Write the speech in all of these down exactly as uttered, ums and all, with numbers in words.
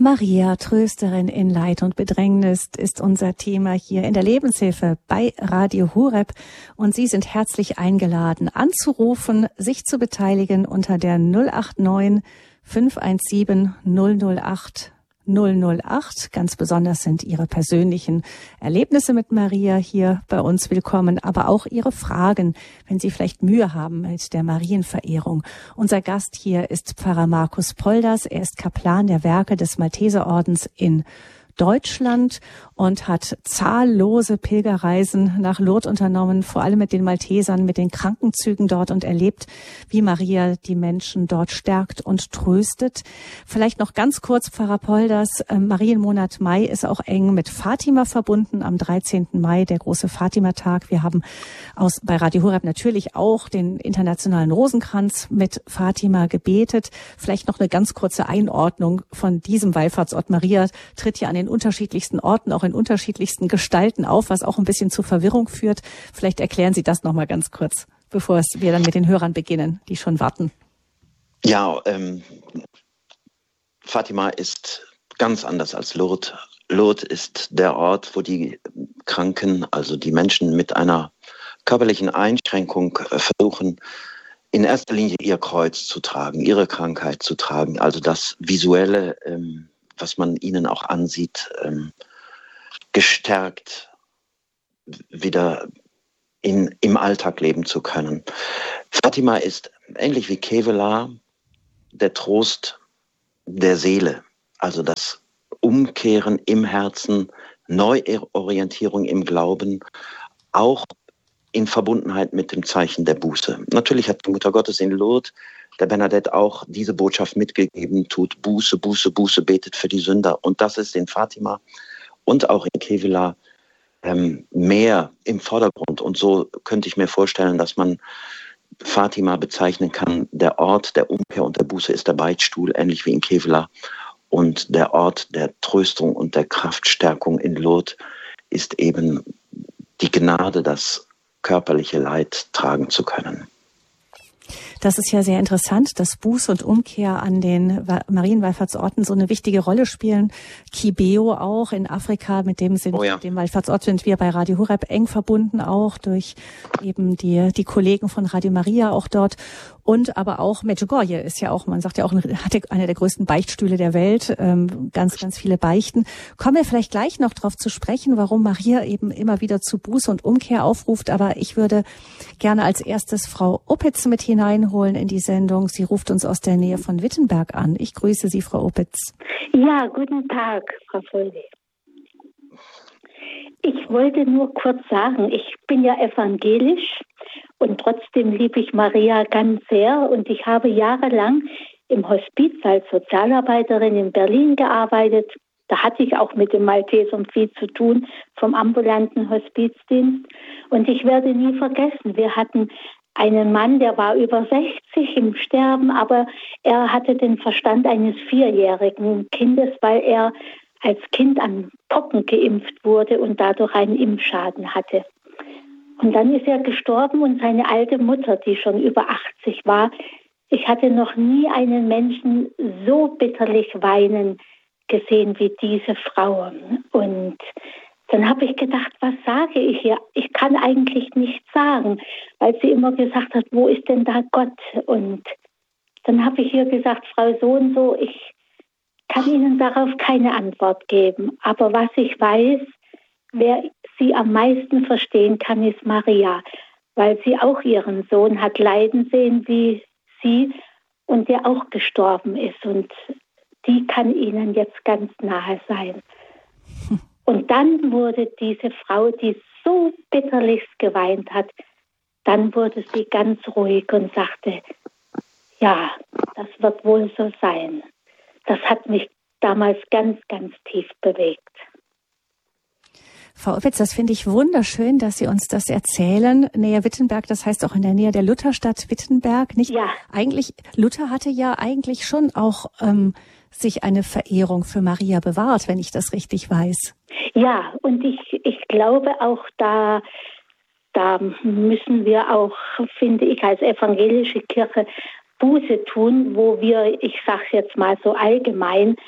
Maria, Trösterin in Leid und Bedrängnis, ist unser Thema hier in der Lebenshilfe bei Radio Horeb. Und Sie sind herzlich eingeladen, anzurufen, sich zu beteiligen unter der null acht neun fünf eins sieben null null acht null null acht. Ganz besonders sind Ihre persönlichen Erlebnisse mit Maria hier bei uns willkommen, aber auch Ihre Fragen, wenn Sie vielleicht Mühe haben mit der Marienverehrung. Unser Gast hier ist Pfarrer Markus Polders. Er ist Kaplan der Werke des Malteserordens in Deutschland und hat zahllose Pilgerreisen nach Lourdes unternommen, vor allem mit den Maltesern, mit den Krankenzügen dort und erlebt, wie Maria die Menschen dort stärkt und tröstet. Vielleicht noch ganz kurz, Pfarrer Polders, äh, Marienmonat Mai ist auch eng mit Fatima verbunden. Am dreizehnten Mai, der große Fatima-Tag. Wir haben aus, bei Radio Horeb natürlich auch den internationalen Rosenkranz mit Fatima gebetet. Vielleicht noch eine ganz kurze Einordnung von diesem Wallfahrtsort. Maria tritt ja an den unterschiedlichsten Orten, auch in unterschiedlichsten Gestalten auf, was auch ein bisschen zu Verwirrung führt. Vielleicht erklären Sie das noch mal ganz kurz, bevor es wir dann mit den Hörern beginnen, die schon warten. Ja, ähm, Fatima ist ganz anders als Lourdes. Lourdes ist der Ort, wo die Kranken, also die Menschen mit einer körperlichen Einschränkung äh, versuchen, in erster Linie ihr Kreuz zu tragen, ihre Krankheit zu tragen, also das Visuelle, ähm, was man ihnen auch ansieht, ähm, gestärkt wieder in, im Alltag leben zu können. Fatima ist ähnlich wie Kevela der Trost der Seele, also das Umkehren im Herzen, Neuorientierung im Glauben, auch in Verbundenheit mit dem Zeichen der Buße. Natürlich hat die Mutter Gottes in Lourdes der Bernadette auch diese Botschaft mitgegeben, tut Buße, Buße, Buße, betet für die Sünder. Und das ist in Fatima und auch in Kevela ähm, mehr im Vordergrund. Und so könnte ich mir vorstellen, dass man Fatima bezeichnen kann, der Ort der Umkehr und der Buße ist der Beichtstuhl, ähnlich wie in Kevela. Und der Ort der Tröstung und der Kraftstärkung in Lourdes ist eben die Gnade, das körperliche Leid tragen zu können. Das ist ja sehr interessant, dass Buße und Umkehr an den Marienwallfahrtsorten so eine wichtige Rolle spielen. Kibeo auch in Afrika, mit dem sind, oh ja. mit dem Wallfahrtsort sind wir bei Radio Horeb eng verbunden, auch durch eben die, die Kollegen von Radio Maria auch dort. Und aber auch Medjugorje ist ja auch, man sagt ja auch, hat einer der größten Beichtstühle der Welt, ähm, ganz, ganz viele Beichten. Kommen wir vielleicht gleich noch drauf zu sprechen, warum Maria eben immer wieder zu Buße und Umkehr aufruft. Aber ich würde gerne als erstes Frau Opitz mit hineinholen in die Sendung. Sie ruft uns aus der Nähe von Wittenberg an. Ich grüße Sie, Frau Opitz. Ja, guten Tag, Frau Folde. Ich wollte nur kurz sagen, ich bin ja evangelisch und trotzdem liebe ich Maria ganz sehr. Und ich habe jahrelang im Hospiz als Sozialarbeiterin in Berlin gearbeitet. Da hatte ich auch mit dem Maltesern viel zu tun, vom ambulanten Hospizdienst. Und ich werde nie vergessen, wir hatten einen Mann, der war über sechzig im Sterben, aber er hatte den Verstand eines vierjährigen Kindes, weil er als Kind an Pocken geimpft wurde und dadurch einen Impfschaden hatte. Und dann ist er gestorben und seine alte Mutter, die schon über achtzig war, ich hatte noch nie einen Menschen so bitterlich weinen gesehen wie diese Frau. Und dann habe ich gedacht, was sage ich hier? Ich kann eigentlich nichts sagen, weil sie immer gesagt hat, wo ist denn da Gott? Und dann habe ich ihr gesagt, Frau so und so, ich kann Ihnen darauf keine Antwort geben. Aber was ich weiß, wer sie am meisten verstehen kann, ist Maria, weil sie auch ihren Sohn hat leiden sehen wie sie und der auch gestorben ist. Und die kann Ihnen jetzt ganz nahe sein. Und dann wurde diese Frau, die so bitterlichst geweint hat, dann wurde sie ganz ruhig und sagte, ja, das wird wohl so sein. Das hat mich damals ganz, ganz tief bewegt. Frau Opitz, das finde ich wunderschön, dass Sie uns das erzählen. Nähe Wittenberg, das heißt auch in der Nähe der Lutherstadt Wittenberg, nicht? Ja. Eigentlich, Luther hatte ja eigentlich schon auch ähm, sich eine Verehrung für Maria bewahrt, wenn ich das richtig weiß. Ja, und ich, ich glaube auch, da, da müssen wir auch, finde ich, als evangelische Kirche Buße tun, wo wir, ich sage es jetzt mal so allgemein,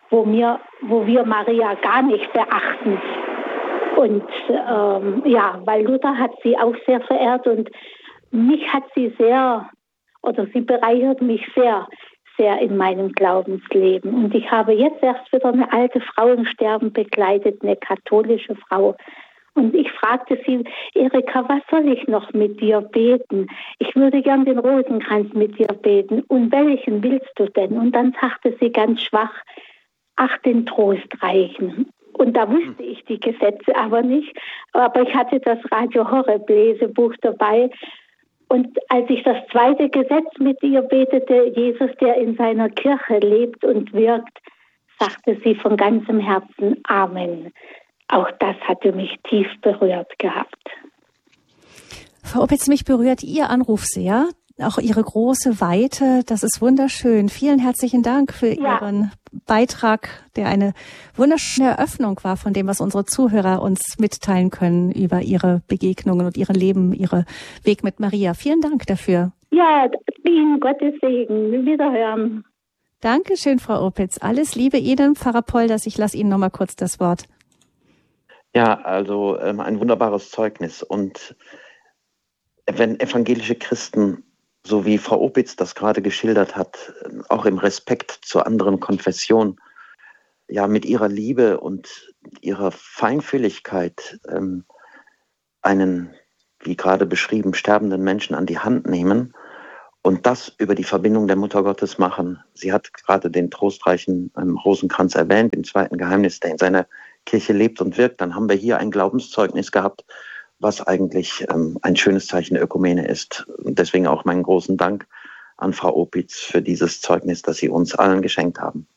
wo wir, wo wir Maria gar nicht beachten. Und ähm, ja, weil Luther hat sie auch sehr verehrt und mich hat sie sehr, oder sie bereichert mich sehr, sehr in meinem Glaubensleben. Und ich habe jetzt erst wieder eine alte Frau im Sterben begleitet, eine katholische Frau. Und ich fragte sie, Erika, was soll ich noch mit dir beten? Ich würde gern den Rosenkranz mit dir beten. Und welchen willst du denn? Und dann sagte sie ganz schwach, ach, den Trostreichen. Und da wusste ich die Gesetze aber nicht. Aber ich hatte das Radio Horeb Lesebuch dabei. Und als ich das zweite Gesetz mit ihr betete, Jesus, der in seiner Kirche lebt und wirkt, sagte sie von ganzem Herzen Amen. Auch das hatte mich tief berührt gehabt. Frau Opitz, mich berührt Ihr Anruf sehr, auch Ihre große Weite. Das ist wunderschön. Vielen herzlichen Dank für ja. Ihren Beitrag, der eine wunderschöne Eröffnung war von dem, was unsere Zuhörer uns mitteilen können über ihre Begegnungen und ihr Leben, ihren Weg mit Maria. Vielen Dank dafür. Ja, Ihnen Gottes Segen. Wiederhören. Dankeschön, Frau Opitz. Alles Liebe Ihnen, Pfarrer Polders. Ich lasse Ihnen noch mal kurz das Wort. Ja, also ähm, ein wunderbares Zeugnis. Und wenn evangelische Christen, so wie Frau Opitz das gerade geschildert hat, auch im Respekt zur anderen Konfession, ja mit ihrer Liebe und ihrer Feinfühligkeit ähm, einen, wie gerade beschrieben, sterbenden Menschen an die Hand nehmen und das über die Verbindung der Mutter Gottes machen. Sie hat gerade den trostreichen ähm, Rosenkranz erwähnt, im zweiten Geheimnis, der in seiner Kirche lebt und wirkt. Dann haben wir hier ein Glaubenszeugnis gehabt, was eigentlich ähm, ein schönes Zeichen der Ökumene ist. Und deswegen auch meinen großen Dank an Frau Opitz für dieses Zeugnis, das Sie uns allen geschenkt haben.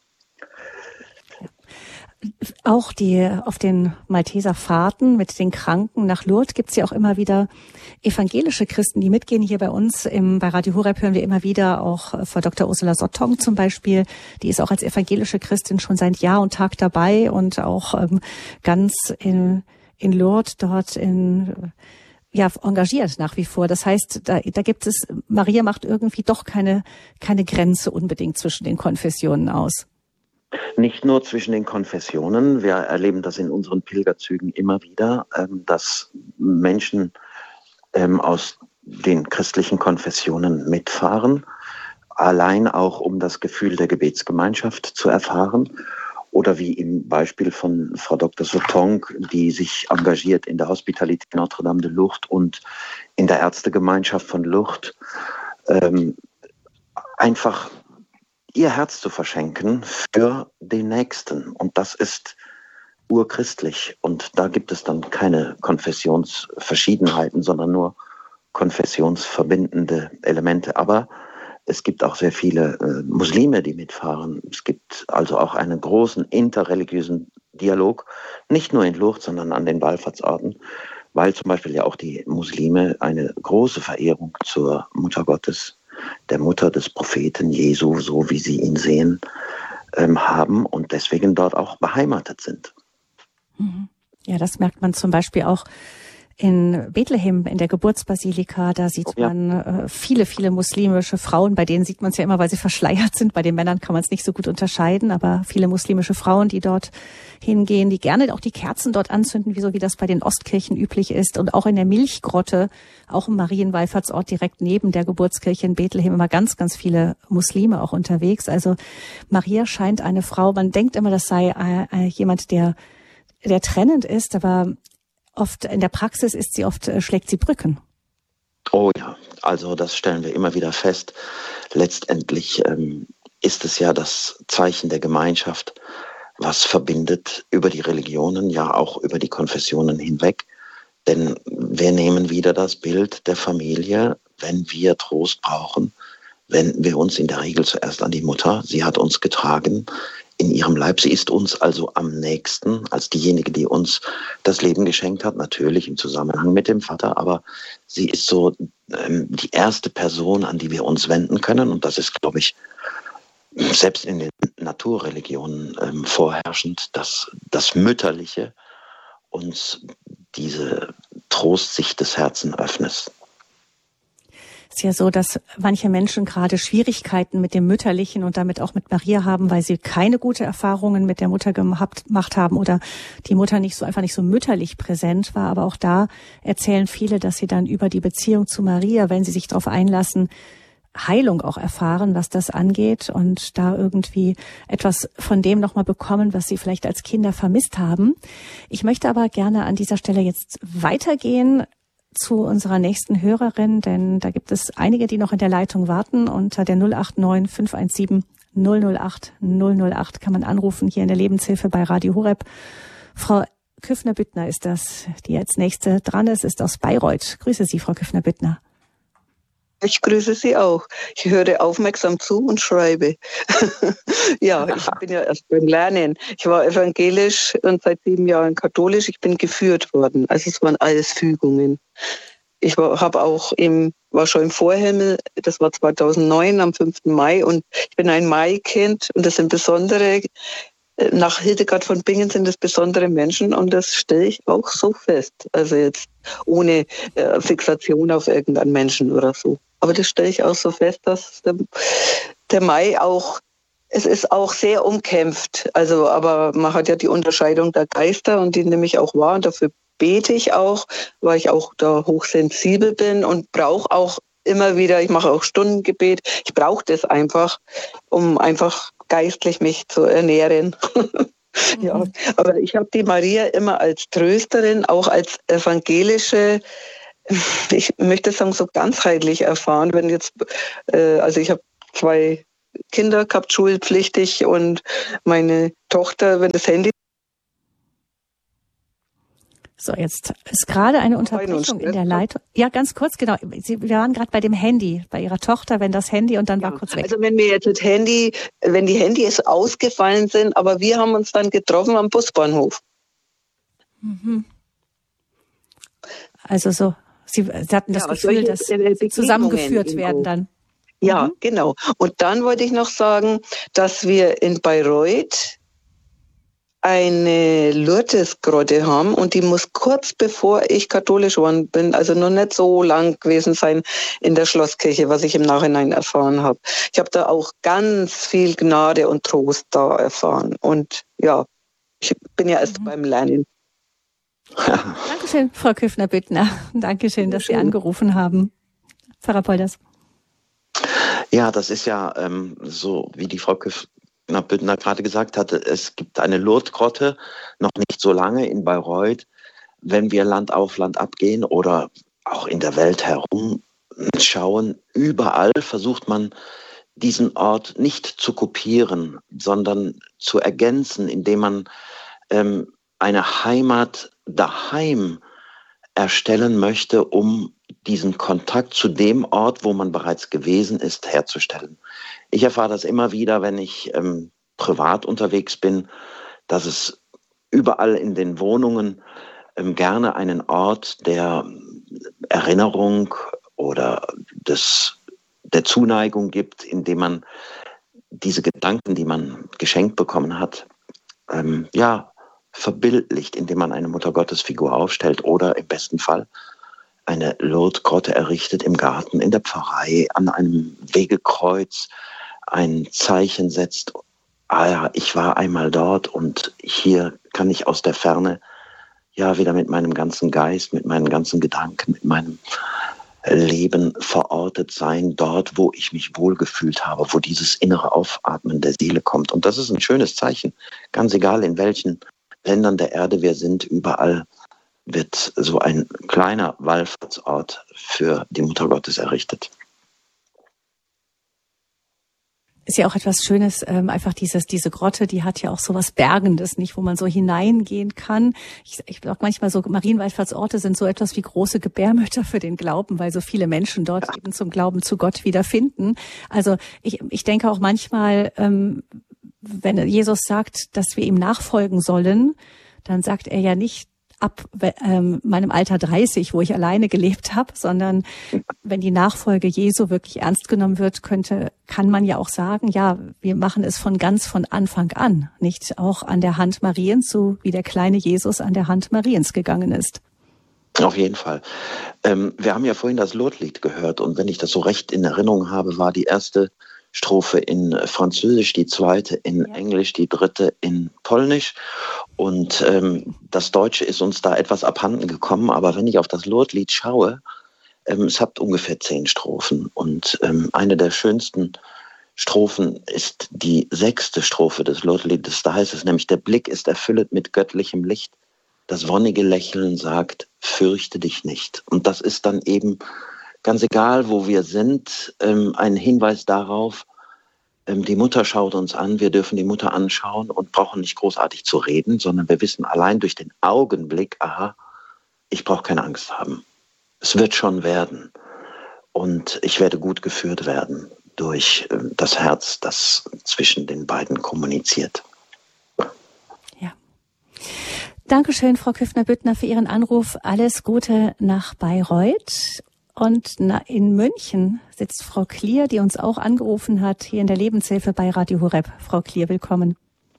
Auch die auf den Malteser Fahrten mit den Kranken nach Lourdes gibt es ja auch immer wieder evangelische Christen, die mitgehen. Hier bei uns im, bei Radio Horeb hören wir immer wieder auch Frau Doktor Ursula Sottong zum Beispiel. Die ist auch als evangelische Christin schon seit Jahr und Tag dabei und auch ähm, ganz in, in Lourdes dort in ja engagiert nach wie vor. Das heißt, da, da gibt es, Maria macht irgendwie doch keine keine Grenze unbedingt zwischen den Konfessionen aus. Nicht nur zwischen den Konfessionen. Wir erleben das in unseren Pilgerzügen immer wieder, dass Menschen aus den christlichen Konfessionen mitfahren, allein auch um das Gefühl der Gebetsgemeinschaft zu erfahren. Oder wie im Beispiel von Frau Doktor Sottong, die sich engagiert in der Hospitalité Notre-Dame de Lourdes und in der Ärztegemeinschaft von Lourdes, einfach ihr Herz zu verschenken für den Nächsten. Und das ist urchristlich. Und da gibt es dann keine Konfessionsverschiedenheiten, sondern nur konfessionsverbindende Elemente. Aber es gibt auch sehr viele äh, Muslime, die mitfahren. Es gibt also auch einen großen interreligiösen Dialog, nicht nur in Lourdes, sondern an den Wallfahrtsorten, weil zum Beispiel ja auch die Muslime eine große Verehrung zur Mutter Gottes, der Mutter des Propheten Jesu, so wie sie ihn sehen, ähm, haben und deswegen dort auch beheimatet sind. Ja, das merkt man zum Beispiel auch in Bethlehem, in der Geburtsbasilika. Da sieht ja. man äh, viele, viele muslimische Frauen. Bei denen sieht man es ja immer, weil sie verschleiert sind. Bei den Männern kann man es nicht so gut unterscheiden, aber viele muslimische Frauen, die dort hingehen, die gerne auch die Kerzen dort anzünden, wie so wie das bei den Ostkirchen üblich ist. Und auch in der Milchgrotte, auch im Marienwallfahrtsort direkt neben der Geburtskirche in Bethlehem, immer ganz, ganz viele Muslime auch unterwegs. Also Maria scheint eine Frau, man denkt immer, das sei äh, jemand, der der trennend ist, aber oft in der Praxis ist sie oft, äh, schlägt sie Brücken. Oh ja, also das stellen wir immer wieder fest. Letztendlich ähm, ist es ja das Zeichen der Gemeinschaft, was verbindet über die Religionen, ja auch über die Konfessionen hinweg. Denn wir nehmen wieder das Bild der Familie, wenn wir Trost brauchen, wenden wir uns in der Regel zuerst an die Mutter. Sie hat uns getragen in ihrem Leib. Sie ist uns also am nächsten als diejenige, die uns das Leben geschenkt hat, natürlich im Zusammenhang mit dem Vater, aber sie ist so ähm, die erste Person, an die wir uns wenden können. Und das ist, glaube ich, selbst in den Naturreligionen ähm, vorherrschend, dass das Mütterliche uns diese Trostsicht des Herzens öffnet. Es ist ja so, dass manche Menschen gerade Schwierigkeiten mit dem Mütterlichen und damit auch mit Maria haben, weil sie keine gute Erfahrungen mit der Mutter gemacht, gemacht haben oder die Mutter nicht so einfach nicht so mütterlich präsent war. Aber auch da erzählen viele, dass sie dann über die Beziehung zu Maria, wenn sie sich darauf einlassen, Heilung auch erfahren, was das angeht und da irgendwie etwas von dem nochmal bekommen, was sie vielleicht als Kinder vermisst haben. Ich möchte aber gerne an dieser Stelle jetzt weitergehen zu unserer nächsten Hörerin, denn da gibt es einige, die noch in der Leitung warten. Unter der null acht neun fünf eins sieben null null acht null null acht kann man anrufen hier in der Lebenshilfe bei Radio Horeb. Frau Küffner-Büttner ist das, die als nächste dran ist, ist aus Bayreuth. Grüße Sie, Frau Küffner-Büttner. Ich grüße Sie auch. Ich höre aufmerksam zu und schreibe. Ja, ich bin ja erst beim Lernen. Ich war evangelisch und seit sieben Jahren katholisch. Ich bin geführt worden. Also es waren alles Fügungen. Ich war, habe auch im, war schon im Vorhimmel. Das war zweitausendneun am fünften Mai und ich bin ein Maikind und das sind besondere. Nach Hildegard von Bingen sind es besondere Menschen und das stelle ich auch so fest. Also jetzt ohne äh, Fixation auf irgendeinen Menschen oder so. Aber das stelle ich auch so fest, dass der, der Mai auch, es ist auch sehr umkämpft. Also, aber man hat ja die Unterscheidung der Geister und die nehme ich auch wahr und dafür bete ich auch, weil ich auch da hochsensibel bin und brauche auch immer wieder, ich mache auch Stundengebet, ich brauche das einfach, um einfach geistlich mich zu ernähren. Mhm. Ja, aber ich habe die Maria immer als Trösterin, auch als evangelische, ich möchte sagen, so ganzheitlich erfahren. Wenn jetzt, äh, also ich habe zwei Kinder gehabt, schulpflichtig und meine Tochter, wenn das Handy. So, jetzt ist gerade eine Unterbrechung in der Leitung. Ja, ganz kurz, genau. Sie, wir waren gerade bei dem Handy, bei Ihrer Tochter, wenn das Handy und dann ja, war kurz weg. Also wenn mir jetzt das Handy, wenn die Handys ausgefallen sind, aber wir haben uns dann getroffen am Busbahnhof. Mhm. Also so, Sie, Sie hatten das ja, Gefühl, dass Sie zusammengeführt werden dann. Ja, mhm. Genau. Und dann wollte ich noch sagen, dass wir in Bayreuth eine Lourdes-Grotte haben und die muss kurz bevor ich katholisch geworden bin, also noch nicht so lang gewesen sein in der Schlosskirche, was ich im Nachhinein erfahren habe. Ich habe da auch ganz viel Gnade und Trost da erfahren und ja, ich bin ja erst mhm. beim Lernen. Dankeschön, Frau Küffner-Büttner. Dankeschön, dass Sie angerufen haben. Pfarrer Polders. Ja, das ist ja ähm, so, wie die Frau Küffner-Büttner gerade gesagt hatte, es gibt eine Lourdes-Grotte, noch nicht so lange in Bayreuth. Wenn wir Land auf Land abgehen oder auch in der Welt herumschauen, überall versucht man, diesen Ort nicht zu kopieren, sondern zu ergänzen, indem man ähm, eine Heimat daheim erstellen möchte, um diesen Kontakt zu dem Ort, wo man bereits gewesen ist, herzustellen. Ich erfahre das immer wieder, wenn ich ähm, privat unterwegs bin, dass es überall in den Wohnungen ähm, gerne einen Ort der Erinnerung oder des, der Zuneigung gibt, in dem man diese Gedanken, die man geschenkt bekommen hat, ähm, ja, verbildlicht, indem man eine Muttergottesfigur aufstellt oder im besten Fall eine Lourdes-Grotte errichtet im Garten, in der Pfarrei, an einem Wegekreuz ein Zeichen setzt. Ah ja, ich war einmal dort und hier kann ich aus der Ferne ja wieder mit meinem ganzen Geist, mit meinen ganzen Gedanken, mit meinem Leben verortet sein, dort, wo ich mich wohlgefühlt habe, wo dieses innere Aufatmen der Seele kommt. Und das ist ein schönes Zeichen, ganz egal in welchen Ländern der Erde wir sind, überall wird so ein kleiner Wallfahrtsort für die Mutter Gottes errichtet. Ist ja auch etwas Schönes, ähm, einfach dieses, diese Grotte, die hat ja auch so was Bergendes, nicht, wo man so hineingehen kann. Ich, ich bin auch manchmal so, Marienwallfahrtsorte sind so etwas wie große Gebärmütter für den Glauben, weil so viele Menschen dort ja. eben zum Glauben zu Gott wiederfinden. Also ich, ich denke auch manchmal, ähm, wenn Jesus sagt, dass wir ihm nachfolgen sollen, dann sagt er ja nicht ab ähm, meinem Alter dreißig, wo ich alleine gelebt habe, sondern wenn die Nachfolge Jesu wirklich ernst genommen wird, könnte, kann man ja auch sagen, ja, wir machen es von ganz von Anfang an, nicht auch an der Hand Mariens, so wie der kleine Jesus an der Hand Mariens gegangen ist. Auf jeden Fall. Ähm, wir haben ja vorhin das Lourdeslied gehört und wenn ich das so recht in Erinnerung habe, war die erste Strophe in Französisch, die zweite in ja. Englisch, die dritte in Polnisch und ähm, das Deutsche ist uns da etwas abhanden gekommen, aber wenn ich auf das Lourdeslied schaue, ähm, es hat ungefähr zehn Strophen und ähm, eine der schönsten Strophen ist die sechste Strophe des Lourdesliedes, da heißt es nämlich, der Blick ist erfüllet mit göttlichem Licht, das wonnige Lächeln sagt, fürchte dich nicht. Und das ist dann eben, ganz egal, wo wir sind, ähm, ein Hinweis darauf, ähm, die Mutter schaut uns an, wir dürfen die Mutter anschauen und brauchen nicht großartig zu reden, sondern wir wissen allein durch den Augenblick, aha, ich brauche keine Angst haben. Es wird schon werden. Und ich werde gut geführt werden durch ähm, das Herz, das zwischen den beiden kommuniziert. Dankeschön, Frau Küffner-Büttner, für Ihren Anruf. Alles Gute nach Bayreuth. Und in München sitzt Frau Klier, die uns auch angerufen hat, hier in der Lebenshilfe bei Radio Horeb. Frau Klier, willkommen.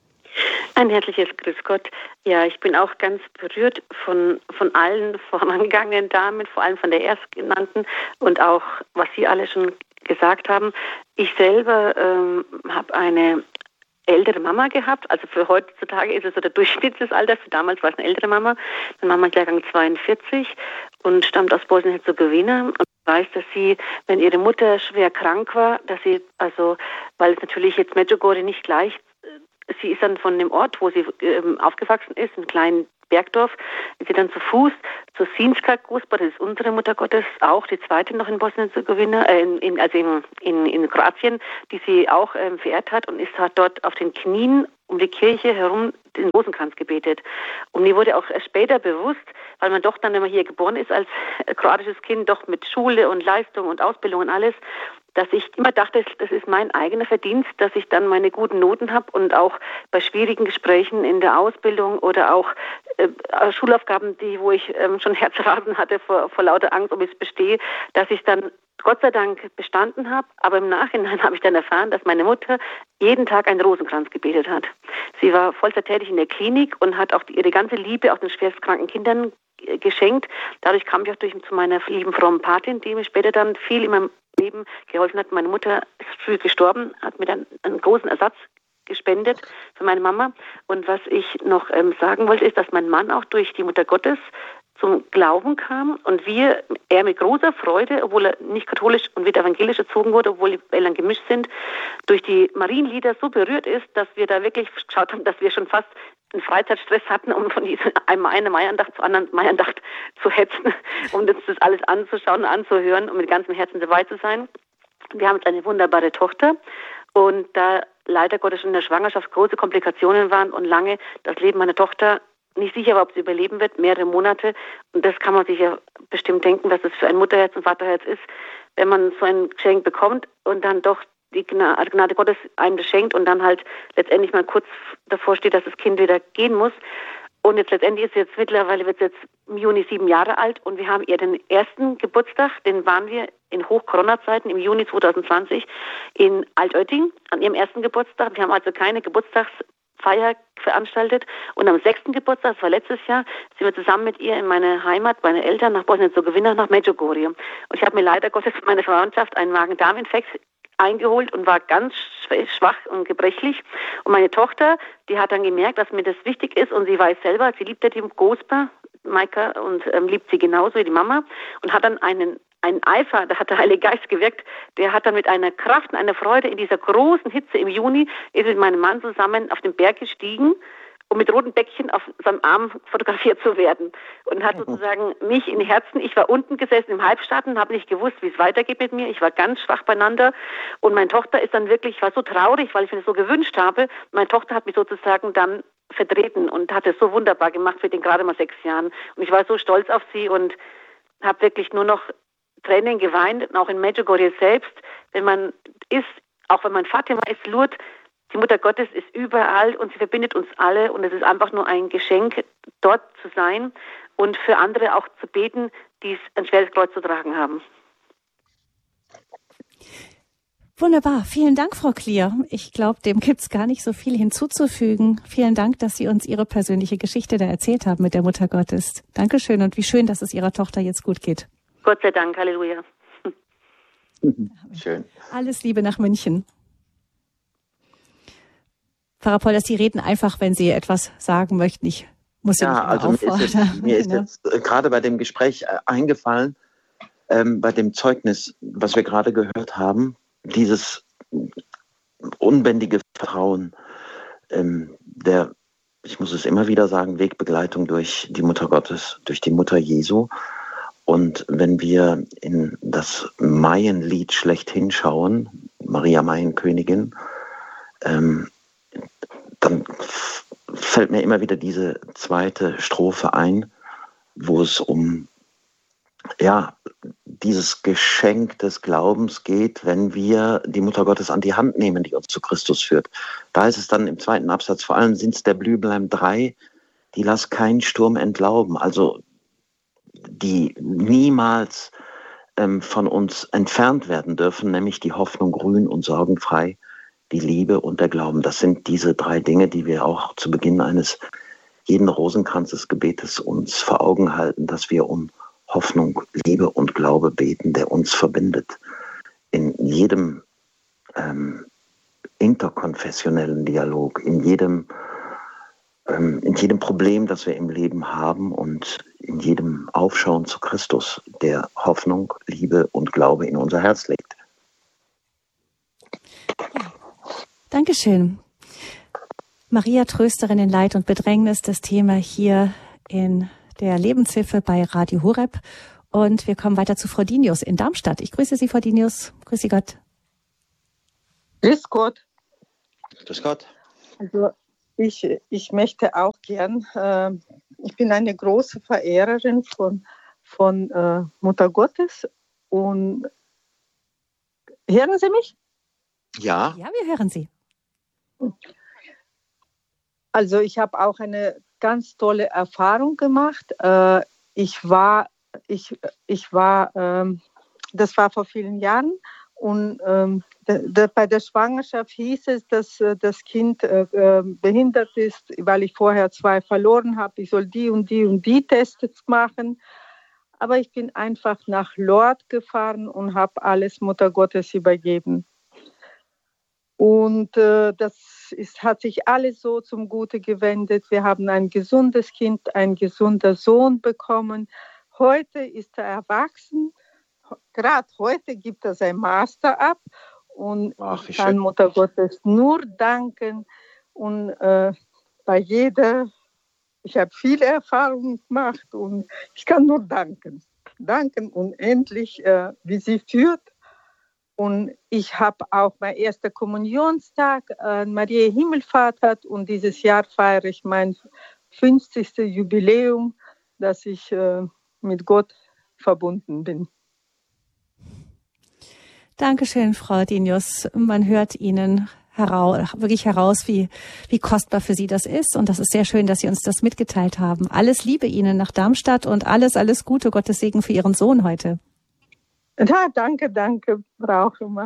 Ein herzliches Grüß Gott. Ja, ich bin auch ganz berührt von, von allen vorangegangenen Damen, vor allem von der Erstgenannten und auch, was Sie alle schon gesagt haben. Ich selber ähm, habe eine ältere Mama gehabt, also für heutzutage ist es so der Durchschnittsalter, für damals war es eine ältere Mama. Meine Mama ist Jahrgang zweiundvierzig und stammt aus Bosnien-Herzegowina und weiß, dass sie, wenn ihre Mutter schwer krank war, dass sie, also, weil es natürlich jetzt Medjugorje nicht gleich, sie ist dann von dem Ort, wo sie ähm, aufgewachsen ist, einem kleinen Bergdorf, ist sie dann zu Fuß zu Sinjska Gospa, das ist unsere Mutter Gottes, auch die zweite noch in Bosnien-Herzegowina, äh, in, in, also in, in, in Kroatien, die sie auch ähm, verehrt hat und ist hat dort auf den Knien um die Kirche herum den Rosenkranz gebetet. Und mir wurde auch erst später bewusst, weil man doch dann, wenn man hier geboren ist als kroatisches Kind, doch mit Schule und Leistung und Ausbildung und alles, dass ich immer dachte, das ist mein eigener Verdienst, dass ich dann meine guten Noten habe und auch bei schwierigen Gesprächen in der Ausbildung oder auch äh, Schulaufgaben, die, wo ich ähm, schon Herzrasen hatte vor, vor lauter Angst, ob ich es bestehe, dass ich dann Gott sei Dank bestanden habe. Aber im Nachhinein habe ich dann erfahren, dass meine Mutter jeden Tag einen Rosenkranz gebetet hat. Sie war Vollzeit tätig in der Klinik und hat auch die, ihre ganze Liebe auch den schwerstkranken Kindern geschenkt. Dadurch kam ich auch durch zu meiner lieben frommen Patin, die mir später dann viel in meinem Leben geholfen hat. Meine Mutter ist früh gestorben, hat mir dann einen großen Ersatz gespendet für meine Mama. Und was ich noch ähm, sagen wollte, ist, dass mein Mann auch durch die Mutter Gottes zum Glauben kam und wir, er mit großer Freude, obwohl er nicht katholisch und weder evangelisch erzogen wurde, obwohl die Eltern gemischt sind, durch die Marienlieder so berührt ist, dass wir da wirklich geschaut haben, dass wir schon fast einen Freizeitstress hatten, um von dieser eine Maiandacht zur anderen Maiandacht zu hetzen, um uns das alles anzuschauen, anzuhören und mit ganzem Herzen dabei zu sein. Wir haben jetzt eine wunderbare Tochter und da leider Gottes schon in der Schwangerschaft große Komplikationen waren und lange das Leben meiner Tochter nicht sicher war, ob sie überleben wird, mehrere Monate. Und das kann man sich ja bestimmt denken, was das für ein Mutterherz und Vaterherz ist, wenn man so ein Geschenk bekommt und dann doch die Gnade Gottes einem das schenkt und dann halt letztendlich mal kurz davor steht, dass das Kind wieder gehen muss. Und jetzt letztendlich ist sie jetzt mittlerweile, wird sie jetzt im Juni sieben Jahre alt und wir haben ihr den ersten Geburtstag, den waren wir in Hoch-Corona-Zeiten im Juni zwanzig zwanzig in Altötting an ihrem ersten Geburtstag. Wir haben also keine Geburtstagsfeier veranstaltet und am sechsten Geburtstag, das war letztes Jahr, sind wir zusammen mit ihr in meine Heimat, meine Eltern nach Bosnien-Herzegowina, nach Medjugorje. Und ich habe mir leider Gottes für meine Verwandtschaft einen Magen-Darm-Infekt eingeholt und war ganz schwach und gebrechlich. Und meine Tochter, die hat dann gemerkt, dass mir das wichtig ist und sie weiß selber, sie liebt ja die Gospa, Maika, und ähm, liebt sie genauso wie die Mama und hat dann einen Ein Eifer, da hat der Heilige Geist gewirkt, der hat dann mit einer Kraft und einer Freude in dieser großen Hitze im Juni, ist mit meinem Mann zusammen auf den Berg gestiegen, um mit roten Bäckchen auf seinem Arm fotografiert zu werden. Und hat sozusagen mich in Herzen, ich war unten gesessen im Halbschatten, habe nicht gewusst, wie es weitergeht mit mir. Ich war ganz schwach beieinander. Und meine Tochter ist dann wirklich, ich war so traurig, weil ich mir das so gewünscht habe. Meine Tochter hat mich sozusagen dann vertreten und hat es so wunderbar gemacht für den gerade mal sechs Jahren. Und ich war so stolz auf sie und habe wirklich nur noch Tränen geweint, und auch in Medjugorje selbst, wenn man ist, auch wenn man Fatima ist, Lourdes, die Mutter Gottes ist überall und sie verbindet uns alle und es ist einfach nur ein Geschenk, dort zu sein und für andere auch zu beten, die ein schweres Kreuz zu tragen haben. Wunderbar. Vielen Dank, Frau Klier. Ich glaube, dem gibt's gar nicht so viel hinzuzufügen. Vielen Dank, dass Sie uns Ihre persönliche Geschichte da erzählt haben mit der Mutter Gottes. Dankeschön und wie schön, dass es Ihrer Tochter jetzt gut geht. Gott sei Dank. Halleluja. Schön. Alles Liebe nach München. Pfarrer Polders, Sie reden einfach, wenn Sie etwas sagen möchten. Ich muss Sie ja, nicht also mir ist jetzt, mir ist jetzt äh, gerade bei dem Gespräch äh, eingefallen, ähm, bei dem Zeugnis, was wir gerade gehört haben, dieses unbändige Vertrauen, ähm, der, ich muss es immer wieder sagen, Wegbegleitung durch die Mutter Gottes, durch die Mutter Jesu. Und wenn wir in das Maienlied schlechthin schauen, Maria Maienkönigin, ähm, dann f- fällt mir immer wieder diese zweite Strophe ein, wo es um ja, dieses Geschenk des Glaubens geht, wenn wir die Mutter Gottes an die Hand nehmen, die uns zu Christus führt. Da ist es dann im zweiten Absatz, vor allem sind es der Blüblein drei, die lass keinen Sturm entlauben, also die niemals ähm, von uns entfernt werden dürfen, nämlich die Hoffnung grün und sorgenfrei, die Liebe und der Glauben. Das sind diese drei Dinge, die wir auch zu Beginn eines jeden Rosenkranzes-Gebetes uns vor Augen halten, dass wir um Hoffnung, Liebe und Glaube beten, der uns verbindet. In jedem ähm, interkonfessionellen Dialog, in jedem, ähm, in jedem Problem, das wir im Leben haben und in jedem Aufschauen zu Christus, der Hoffnung, Liebe und Glaube in unser Herz legt. Ja. Dankeschön. Maria, Trösterin in Leid und Bedrängnis, das Thema hier in der Lebenshilfe bei Radio Horeb. Und wir kommen weiter zu Frau Dinius in Darmstadt. Ich grüße Sie, Frau Dinius. Grüße Gott. Grüß Gott. Grüß Gott. Also ich, ich möchte auch gern, äh, ich bin eine große Verehrerin von, von äh, Mutter Gottes. Und hören Sie mich? Ja. Ja, wir hören Sie. Also ich habe auch eine ganz tolle Erfahrung gemacht. Äh, ich war, ich, ich war, ähm, das war vor vielen Jahren und ähm, de, de, bei der Schwangerschaft hieß es, dass äh, das Kind äh, behindert ist, weil ich vorher zwei verloren habe. Ich soll die und die und die Tests machen. Aber ich bin einfach nach Lourdes gefahren und habe alles Mutter Gottes übergeben. Und äh, das ist, hat sich alles so zum Gute gewendet. Wir haben ein gesundes Kind, ein gesunder Sohn bekommen. Heute ist er erwachsen. Gerade heute gibt er sein Master ab. Und Ach, ich kann schön. Mutter Gottes nur danken. Und äh, bei jeder, ich habe viele Erfahrungen gemacht und ich kann nur danken. Danken unendlich, äh, wie sie führt. Und ich habe auch meinen ersten Kommunionstag an äh, Maria Himmelfahrt hat und dieses Jahr feiere ich mein fünfzigstes Jubiläum, dass ich äh, mit Gott verbunden bin. Dankeschön, Frau Dinius. Man hört Ihnen heraus, wirklich heraus, wie, wie kostbar für Sie das ist. Und das ist sehr schön, dass Sie uns das mitgeteilt haben. Alles Liebe Ihnen nach Darmstadt und alles, alles Gute. Gottes Segen für Ihren Sohn heute. Ja, danke, danke, Frau Hummer.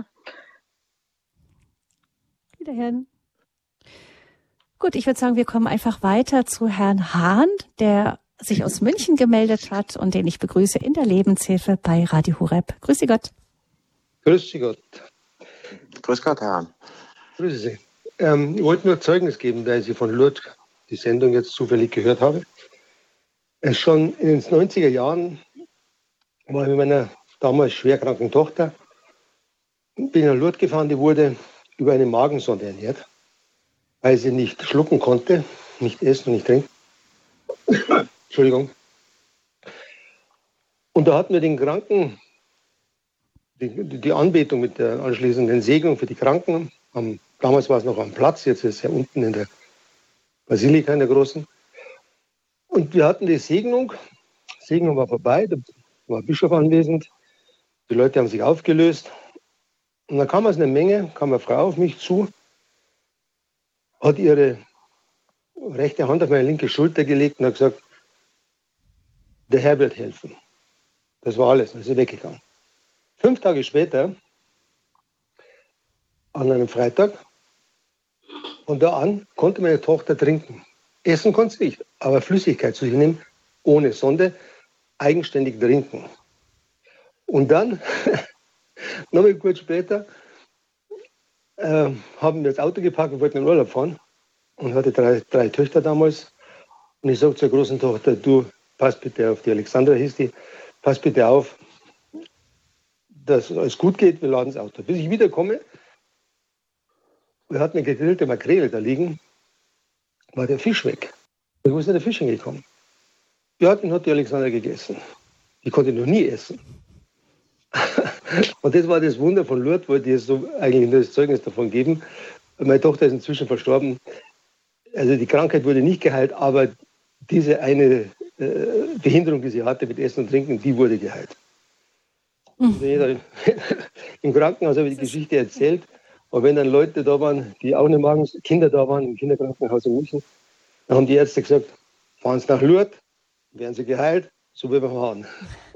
Wiederhören. Gut, ich würde sagen, wir kommen einfach weiter zu Herrn Hahn, der sich aus München gemeldet hat und den ich begrüße in der Lebenshilfe bei Radio Horeb. Grüße Gott. Grüße Gott. Grüß Gott, Herr Hahn. Grüße Sie. Ähm, ich wollte nur Zeugnis geben, weil ich von Lourdes die Sendung jetzt zufällig gehört habe. Äh, schon in den neunziger Jahren war ich mit meiner damals schwerkranken Tochter, bin nach Lourdes gefahren, die wurde über eine Magensonde ernährt, weil sie nicht schlucken konnte, nicht essen und nicht trinken. Entschuldigung. Und da hatten wir den Kranken, die, die Anbetung mit der anschließenden Segnung für die Kranken. Am, damals war es noch am Platz, jetzt ist es ja unten in der Basilika, in der großen. Und wir hatten die Segnung. Die Segnung war vorbei, da war Bischof anwesend. Die Leute haben sich aufgelöst. Und dann kam aus einer Menge, kam eine Frau auf mich zu, hat ihre rechte Hand auf meine linke Schulter gelegt und hat gesagt, der Herr wird helfen. Das war alles, dann ist sie weggegangen. Fünf Tage später an einem Freitag. Von da an konnte meine Tochter trinken. Essen konnte sie nicht, aber Flüssigkeit zu sich nehmen, ohne Sonde, eigenständig trinken. Und dann, nochmal kurz später, äh, haben wir das Auto geparkt und wollten in den Urlaub fahren. Und hatte drei, drei Töchter damals. Und ich sage zur großen Tochter, du, pass bitte auf, die Alexandra hieß die, pass bitte auf, dass es gut geht, wir laden das Auto. Bis ich wiederkomme, wir hatten eine gegrillte Makrele da liegen, war der Fisch weg. Wo ist denn der Fisch hingekommen? Ja, den hat die Alexandra gegessen. Die konnte noch nie essen. Und das war das Wunder von Lourdes, wollte ich jetzt so eigentlich nur das Zeugnis davon geben. Meine Tochter ist inzwischen verstorben. Also die Krankheit wurde nicht geheilt, aber diese eine äh, Behinderung, die sie hatte mit Essen und Trinken, die wurde geheilt. Mhm. Also im Krankenhaus habe ich die Geschichte erzählt, aber wenn dann Leute da waren, die auch nicht magen, Kinder da waren im Kinderkrankenhaus in München, dann haben die Ärzte gesagt, fahren Sie nach Lourdes, werden Sie geheilt, so wie wir haben.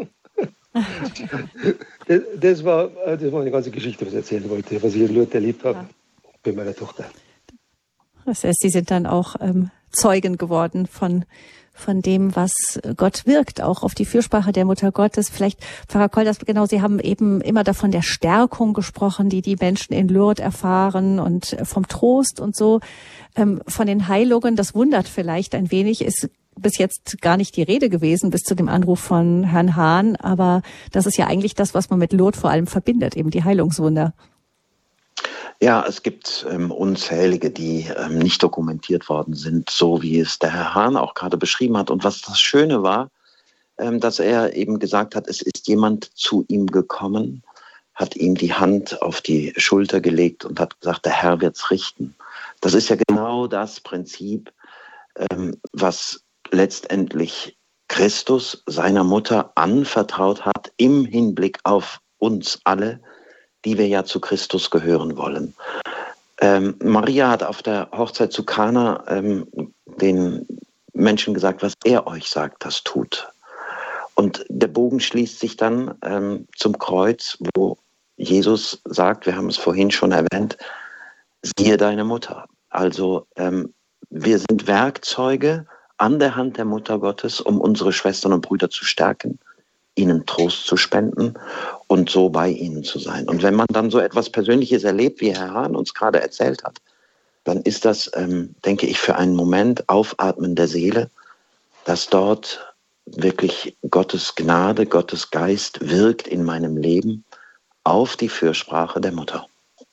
das, das, war, das war eine ganze Geschichte, was ich erzählen wollte, was ich in Lourdes erlebt habe, ja, bei meiner Tochter. Das heißt, Sie sind dann auch ähm, Zeugen geworden von von dem, was Gott wirkt, auch auf die Fürsprache der Mutter Gottes. Vielleicht, Pfarrer Kolders, genau, Sie haben eben immer davon der Stärkung gesprochen, die die Menschen in Lourdes erfahren und vom Trost und so. Ähm, von den Heilungen, das wundert vielleicht ein wenig, ist bis jetzt gar nicht die Rede gewesen, bis zu dem Anruf von Herrn Hahn. Aber das ist ja eigentlich das, was man mit Lourdes vor allem verbindet, eben die Heilungswunder. Ja, es gibt ähm, unzählige, die ähm, nicht dokumentiert worden sind, so wie es der Herr Hahn auch gerade beschrieben hat. Und was das Schöne war, ähm, dass er eben gesagt hat, es ist jemand zu ihm gekommen, hat ihm die Hand auf die Schulter gelegt und hat gesagt, der Herr wird's richten. Das ist ja genau das Prinzip, ähm, was letztendlich Christus seiner Mutter anvertraut hat im Hinblick auf uns alle, die wir ja zu Christus gehören wollen. Ähm, Maria hat auf der Hochzeit zu Kana ähm, den Menschen gesagt, was er euch sagt, das tut. Und der Bogen schließt sich dann ähm, zum Kreuz, wo Jesus sagt, wir haben es vorhin schon erwähnt, siehe deine Mutter. Also ähm, wir sind Werkzeuge an der Hand der Mutter Gottes, um unsere Schwestern und Brüder zu stärken, ihnen Trost zu spenden und so bei ihnen zu sein. Und wenn man dann so etwas Persönliches erlebt, wie Herr Hahn uns gerade erzählt hat, dann ist das, ähm, denke ich, für einen Moment Aufatmen der Seele, dass dort wirklich Gottes Gnade, Gottes Geist wirkt in meinem Leben auf die Fürsprache der Mutter.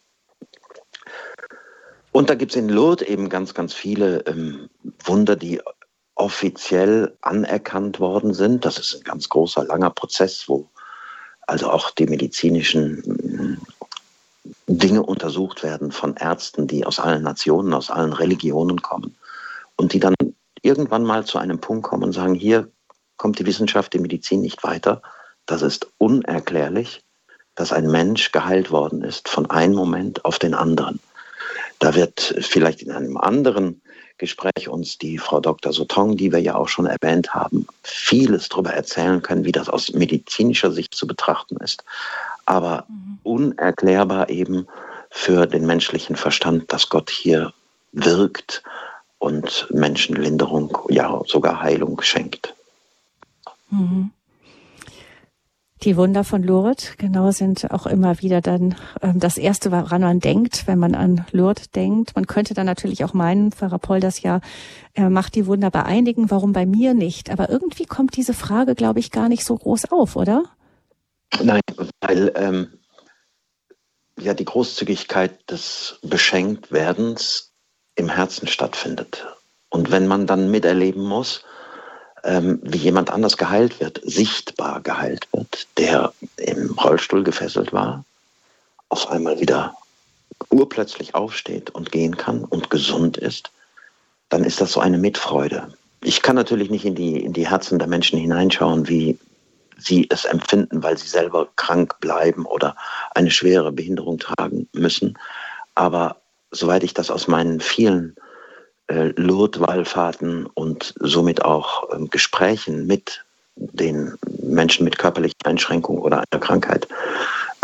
Und da gibt es in Lourdes eben ganz, ganz viele ähm, Wunder, die offiziell anerkannt worden sind. Das ist ein ganz großer, langer Prozess, wo also auch die medizinischen Dinge untersucht werden von Ärzten, die aus allen Nationen, aus allen Religionen kommen und die dann irgendwann mal zu einem Punkt kommen und sagen, hier kommt die Wissenschaft, die Medizin nicht weiter. Das ist unerklärlich, dass ein Mensch geheilt worden ist von einem Moment auf den anderen. Da wird vielleicht in einem anderen Gespräch uns die Frau Doktor Sotong, die wir ja auch schon erwähnt haben, vieles darüber erzählen können, wie das aus medizinischer Sicht zu betrachten ist. Aber mhm. unerklärbar eben für den menschlichen Verstand, dass Gott hier wirkt und Menschen Linderung, ja sogar Heilung schenkt. Mhm. Die Wunder von Lourdes, genau, sind auch immer wieder dann ähm, das Erste, woran man denkt, wenn man an Lourdes denkt. Man könnte dann natürlich auch meinen, Pfarrer Polders, ja, er macht die Wunder bei einigen, warum bei mir nicht? Aber irgendwie kommt diese Frage, glaube ich, gar nicht so groß auf, oder? Nein, weil ähm, ja die Großzügigkeit des Beschenktwerdens im Herzen stattfindet. Und wenn man dann miterleben muss, ähm, wie jemand anders geheilt wird, sichtbar geheilt wird, der im Rollstuhl gefesselt war, auf einmal wieder urplötzlich aufsteht und gehen kann und gesund ist, dann ist das so eine Mitfreude. Ich kann natürlich nicht in die, in die Herzen der Menschen hineinschauen, wie sie es empfinden, weil sie selber krank bleiben oder eine schwere Behinderung tragen müssen. Aber soweit ich das aus meinen vielen äh, Lourdes-Wallfahrten und somit auch ähm, Gesprächen mit den Menschen mit körperlichen Einschränkungen oder einer Krankheit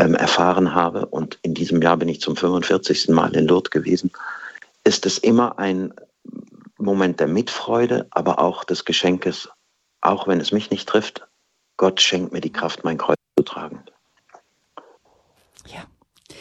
ähm, erfahren habe, und in diesem Jahr bin ich zum fünfundvierzigsten Mal in Lourdes gewesen, ist es immer ein Moment der Mitfreude, aber auch des Geschenkes, auch wenn es mich nicht trifft, Gott schenkt mir die Kraft, mein Kreuz zu tragen. Ja.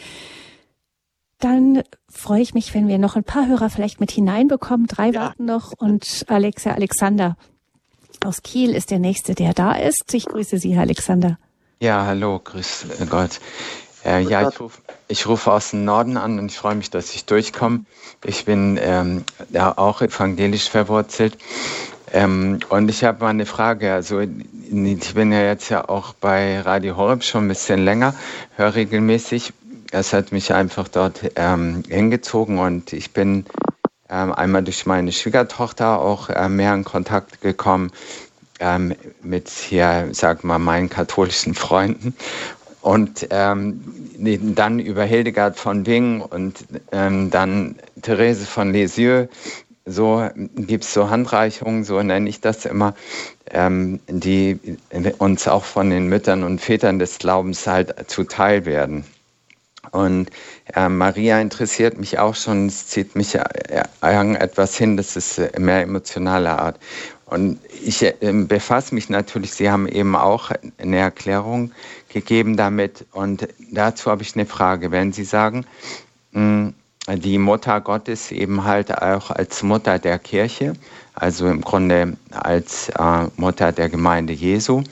Dann freue ich mich, wenn wir noch ein paar Hörer vielleicht mit hineinbekommen. Drei ja. warten noch, und Alexa Alexander aus Kiel ist der Nächste, der da ist. Ich grüße Sie, Herr Alexander. Ja, hallo, grüß Gott. Äh, ja, ich rufe ich ruf aus dem Norden an und ich freue mich, dass ich durchkomme. Ich bin ähm, ja auch evangelisch verwurzelt. Ähm, und ich habe mal eine Frage. Also ich bin ja jetzt ja auch bei Radio Horeb schon ein bisschen länger, höre regelmäßig. Es hat mich einfach dort ähm, hingezogen, und ich bin ähm, einmal durch meine Schwiegertochter auch äh, mehr in Kontakt gekommen ähm, mit hier, sag mal, meinen katholischen Freunden. Und ähm, dann über Hildegard von Bingen und ähm, dann Therese von Lisieux. So gibt es so Handreichungen, so nenne ich das immer, ähm, die uns auch von den Müttern und Vätern des Glaubens halt zuteil werden. Und äh, Maria interessiert mich auch schon, es zieht mich äh, etwas hin, das ist äh, mehr emotionaler Art. Und ich äh, befasse mich natürlich, Sie haben eben auch eine Erklärung gegeben damit, und dazu habe ich eine Frage. Wenn Sie sagen, mh, die Mutter Gottes eben halt auch als Mutter der Kirche, also im Grunde als äh, Mutter der Gemeinde Jesu,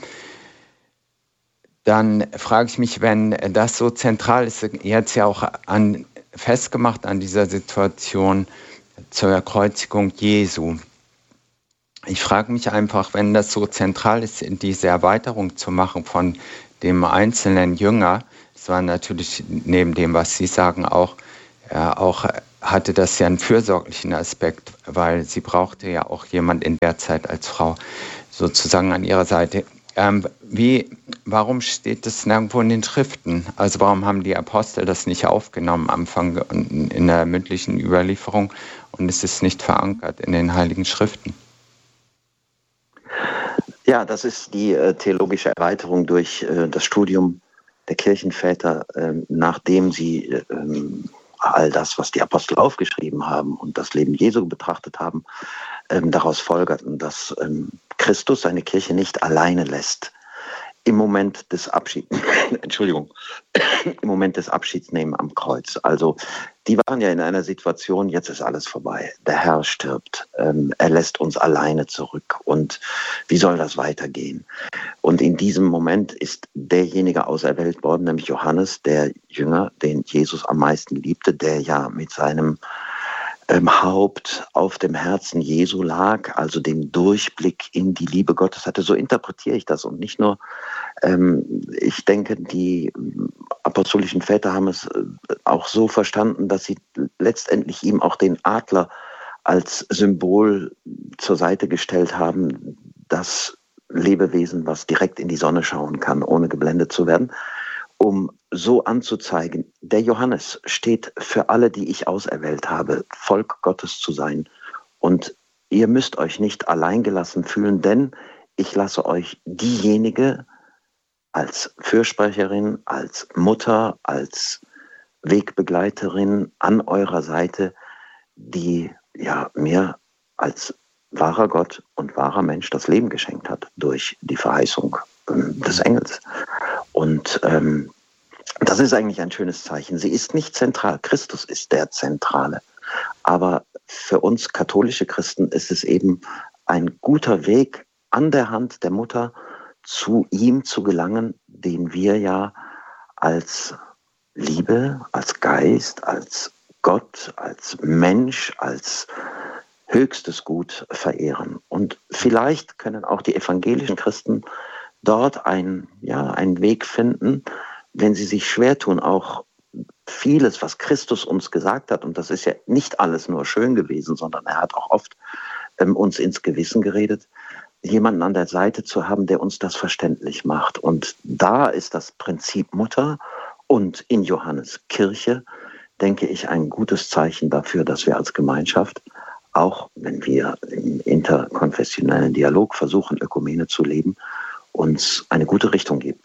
dann frage ich mich, wenn das so zentral ist, jetzt ja auch an, festgemacht an dieser Situation zur Kreuzigung Jesu. Ich frage mich einfach, wenn das so zentral ist, diese Erweiterung zu machen von dem einzelnen Jünger, das war natürlich neben dem, was Sie sagen, auch, äh, auch hatte das ja einen fürsorglichen Aspekt, weil sie brauchte ja auch jemand in der Zeit als Frau sozusagen an ihrer Seite. Ähm, wie, warum steht das nirgendwo in den Schriften? Also warum haben die Apostel das nicht aufgenommen am Anfang in der mündlichen Überlieferung, und es ist nicht verankert in den Heiligen Schriften? Ja, das ist die äh, theologische Erweiterung durch äh, das Studium der Kirchenväter, äh, nachdem sie äh, all das, was die Apostel aufgeschrieben haben und das Leben Jesu betrachtet haben, ähm, daraus folgerten, dass ähm, Christus seine Kirche nicht alleine lässt im Moment des Abschieds, Entschuldigung, im Moment des Abschiedsnehmen am Kreuz. Also die waren ja in einer Situation, jetzt ist alles vorbei. Der Herr stirbt, ähm, er lässt uns alleine zurück, und wie soll das weitergehen? Und in diesem Moment ist derjenige auserwählt worden, nämlich Johannes, der Jünger, den Jesus am meisten liebte, der ja mit seinem ähm, Haupt auf dem Herzen Jesu lag, also den Durchblick in die Liebe Gottes hatte. So interpretiere ich das, und nicht nur, ähm, ich denke, die apostolischen Väter haben es auch so verstanden, dass sie letztendlich ihm auch den Adler als Symbol zur Seite gestellt haben, das Lebewesen, was direkt in die Sonne schauen kann, ohne geblendet zu werden, um so anzuzeigen, der Johannes steht für alle, die ich auserwählt habe, Volk Gottes zu sein. Und ihr müsst euch nicht alleingelassen fühlen, denn ich lasse euch diejenige als Fürsprecherin, als Mutter, als Wegbegleiterin an eurer Seite, die ja mir als wahrer Gott und wahrer Mensch das Leben geschenkt hat durch die Verheißung ähm, des Engels. Und ähm, das ist eigentlich ein schönes Zeichen. Sie ist nicht zentral. Christus ist der Zentrale. Aber für uns katholische Christen ist es eben ein guter Weg, an der Hand der Mutter zu ihm zu gelangen, den wir ja als Liebe, als Geist, als Gott, als Mensch, als höchstes Gut verehren. Und vielleicht können auch die evangelischen Christen dort ein, ja, einen Weg finden, wenn sie sich schwer tun, auch vieles, was Christus uns gesagt hat, und das ist ja nicht alles nur schön gewesen, sondern er hat auch oft ähm, uns ins Gewissen geredet, jemanden an der Seite zu haben, der uns das verständlich macht. Und da ist das Prinzip Mutter und in Johannes Kirche, denke ich, ein gutes Zeichen dafür, dass wir als Gemeinschaft, auch wenn wir im interkonfessionellen Dialog versuchen, Ökumene zu leben, uns eine gute Richtung gibt.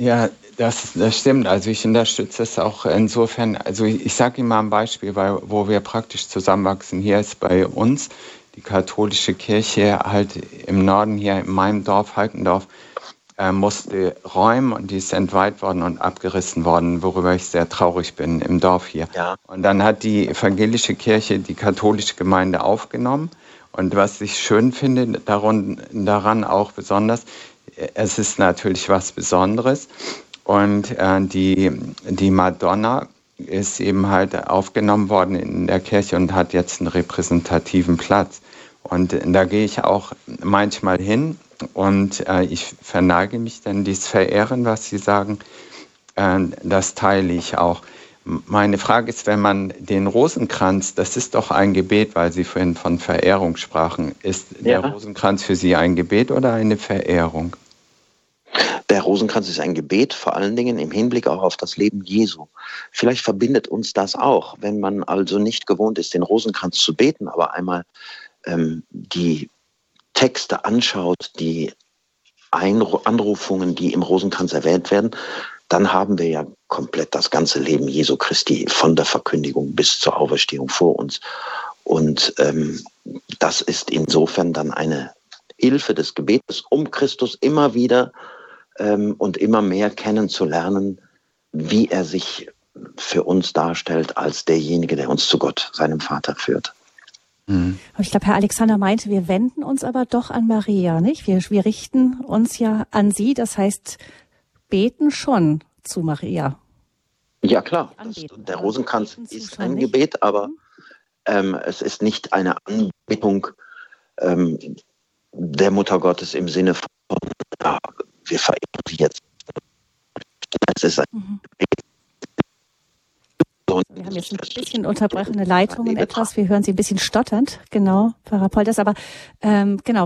Ja, das, das stimmt. Also ich unterstütze es auch insofern. Also ich, ich sage Ihnen mal ein Beispiel, weil, wo wir praktisch zusammenwachsen. Hier ist bei uns die katholische Kirche halt im Norden, hier in meinem Dorf, Halkendorf, äh, musste räumen und die ist entweiht worden und abgerissen worden, worüber ich sehr traurig bin im Dorf hier. Ja. Und dann hat die evangelische Kirche die katholische Gemeinde aufgenommen. Und was ich schön finde daran, daran auch besonders, es ist natürlich was Besonderes. Und äh, die, die Madonna ist eben halt aufgenommen worden in der Kirche und hat jetzt einen repräsentativen Platz. Und da gehe ich auch manchmal hin und äh, ich verneige mich dann, dieses Verehren, was Sie sagen, äh, das teile ich auch. Meine Frage ist, wenn man den Rosenkranz, das ist doch ein Gebet, weil Sie vorhin von Verehrung sprachen, ist Ja. der Rosenkranz für Sie ein Gebet oder eine Verehrung? Der Rosenkranz ist ein Gebet, vor allen Dingen im Hinblick auch auf das Leben Jesu. Vielleicht verbindet uns das auch, wenn man also nicht gewohnt ist, den Rosenkranz zu beten, aber einmal ähm, die Texte anschaut, die Einru- Anrufungen, die im Rosenkranz erwähnt werden, dann haben wir ja komplett das ganze Leben Jesu Christi von der Verkündigung bis zur Auferstehung vor uns. Und ähm, das ist insofern dann eine Hilfe des Gebetes, um Christus immer wieder ähm, und immer mehr kennenzulernen, wie er sich für uns darstellt als derjenige, der uns zu Gott, seinem Vater, führt. Mhm. Ich glaube, Herr Alexander meinte, wir wenden uns aber doch an Maria, nicht? Wir, wir richten uns ja an sie, das heißt, beten schon zu Maria. Ja klar, das, Anbeten, der aber Rosenkranz beten Sie ist schon ein nicht? Gebet, aber Mhm. ähm, es ist nicht eine Anbetung ähm, der Mutter Gottes im Sinne von, ja, wir verehren sie jetzt. Es ist ein Mhm. Gebet. Wir haben jetzt ein bisschen unterbrechene Leitungen etwas. Wir hören Sie ein bisschen stotternd. Genau, Pfarrer Polters. Aber ähm, genau,